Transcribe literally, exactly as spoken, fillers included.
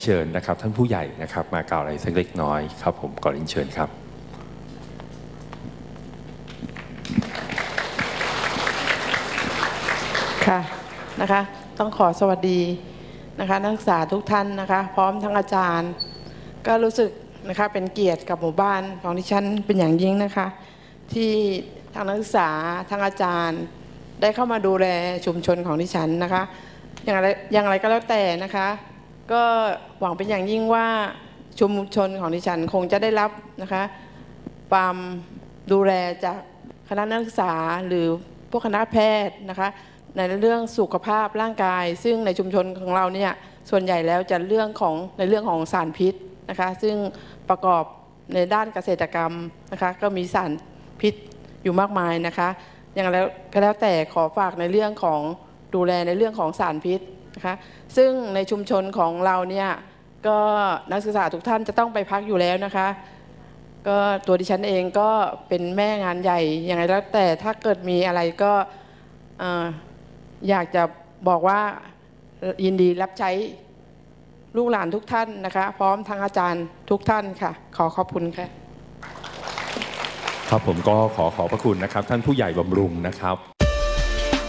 เชิญนะครับท่านผู้ใหญ่นะครับมากล่าวอะไรสักเล็กน้อยครับผมขอเรียนเชิญครับค่ะนะคะต้องขอสวัสดีนะคะนักศึกษาทุกท่านนะคะพร้อมทั้งอาจารย์ก็รู้สึกนะคะเป็นเกียรติกับหมู่บ้านของดิฉันเป็นอย่างยิ่งนะคะที่ทางนักศึกษาทางอาจารย์ได้เข้ามาดูแลชุมชนของดิฉันนะคะอย่างไรอย่างไรก็แล้วแต่นะคะก็หวังเป็นอย่างยิ่งว่าชุมชนของดิฉันคงจะได้รับนะคะความดูแลจากคณะนักศึกษาหรือพวกคณะแพทย์นะคะในเรื่องสุขภาพร่างกายซึ่งในชุมชนของเราเนี่ยส่วนใหญ่แล้วจะเรื่องของในเรื่องของสารพิษนะคะซึ่งประกอบในด้านเกษตรกรรมนะคะก็มีสารพิษอยู่มากมายนะคะอย่างไรก็แล้วแต่ขอฝากในเรื่องของดูแลในเรื่องของสารพิษนะคะซึ่งในชุมชนของเราเนี่ยก็นักศึกษาทุกท่านจะต้องไปพักอยู่แล้วนะคะก็ตัวดิฉันเองก็เป็นแม่งานใหญ่อย่างไรแล้วแต่ถ้าเกิดมีอะไรก็อยากจะบอกว่ายินดีรับใช้ลูกหลานทุกท่านนะคะพร้อมทั้งอาจารย์ทุกท่านค่ะขอขอบคุณค่ะครับผมก็ขอขอบพระคุณนะครับท่านผู้ใหญ่บำรุงนะครับ